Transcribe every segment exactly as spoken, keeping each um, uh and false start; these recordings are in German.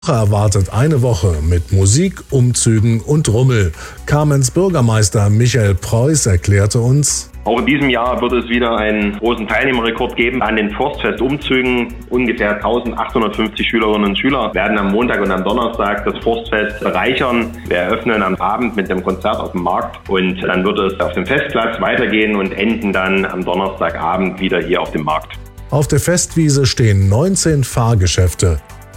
Erwartet eine Woche mit Musik, Umzügen und Rummel. Kamenz Bürgermeister Michael Preuß erklärte uns: Auch in diesem Jahr wird es wieder einen großen Teilnehmerrekord geben an den Forstfest-Umzügen. Ungefähr eintausendachthundertfünfzig Schülerinnen und Schüler werden am Montag und am Donnerstag das Forstfest bereichern. Wir eröffnen am Abend mit dem Konzert auf dem Markt und dann wird es auf dem Festplatz weitergehen und enden dann am Donnerstagabend wieder hier auf dem Markt. Auf der Festwiese stehen neunzehn Fahrgeschäfte.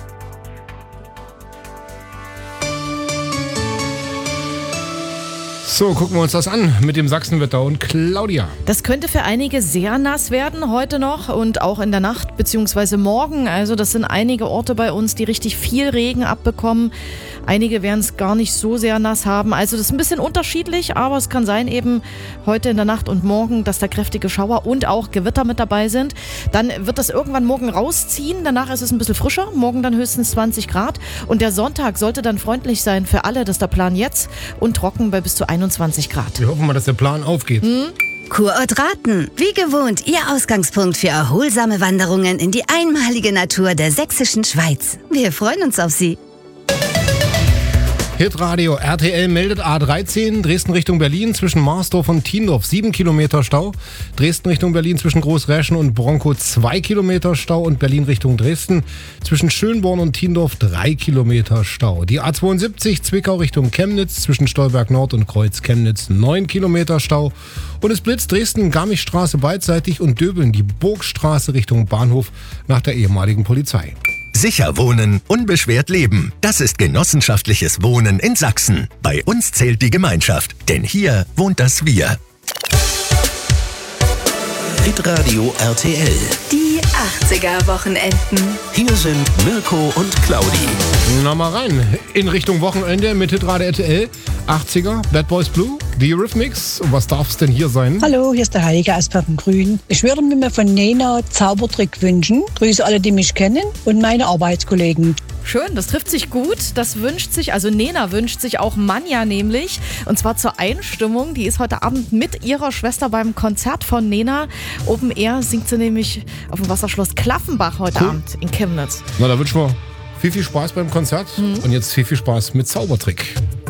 So, gucken wir uns das an mit dem Sachsenwetter und Claudia. Das könnte für einige sehr nass werden heute noch und auch in der Nacht bzw. morgen. Also das sind einige Orte bei uns, die richtig viel Regen abbekommen. Einige werden es gar nicht so sehr nass haben. Also das ist ein bisschen unterschiedlich, aber es kann sein eben heute in der Nacht und morgen, dass da kräftige Schauer und auch Gewitter mit dabei sind. Dann wird das irgendwann morgen rausziehen. Danach ist es ein bisschen frischer. Morgen dann höchstens zwanzig Grad. Und der Sonntag sollte dann freundlich sein für alle. Das ist der Plan jetzt. Und trocken bei bis zu einundzwanzig Grad. Wir hoffen mal, dass der Plan aufgeht. Hm? Kurort Raten. Wie gewohnt, Ihr Ausgangspunkt für erholsame Wanderungen in die einmalige Natur der sächsischen Schweiz. Wir freuen uns auf Sie. Hitradio R T L meldet A dreizehn, Dresden Richtung Berlin zwischen Marsdorf und Tiendorf sieben Kilometer Stau. Dresden Richtung Berlin zwischen Großräschen und Bronkow zwei Kilometer Stau und Berlin Richtung Dresden zwischen Schönborn und Tiendorf drei Kilometer Stau. Die A zweiundsiebzig Zwickau Richtung Chemnitz zwischen Stolberg Nord und Kreuz Chemnitz neun Kilometer Stau. Und es blitzt Dresden Garmischstraße beidseitig und Döbeln die Burgstraße Richtung Bahnhof nach der ehemaligen Polizei. Sicher wohnen, unbeschwert leben. Das ist genossenschaftliches Wohnen in Sachsen. Bei uns zählt die Gemeinschaft, denn hier wohnt das Wir. Hitradio R T L. Die achtziger-Wochenenden. Hier sind Mirko und Claudi. Na mal rein, in Richtung Wochenende mit Hitradio R T L. achtziger, Bad Boys Blue, The Eurythmics. Und was darf es denn hier sein? Hallo, hier ist der Heike aus Pappengrün. Ich würde mir mal von Nena Zaubertrick wünschen. Grüße alle, die mich kennen und meine Arbeitskollegen. Schön, das trifft sich gut. Das wünscht sich, also Nena wünscht sich auch Manja nämlich. Und zwar zur Einstimmung. Die ist heute Abend mit ihrer Schwester beim Konzert von Nena. Open Air singt sie nämlich auf dem Wasserschloss Klaffenbach heute cool. Abend in Chemnitz. Na, da wünschen wir viel, viel Spaß beim Konzert. Mhm. Und jetzt viel, viel Spaß mit Zaubertrick.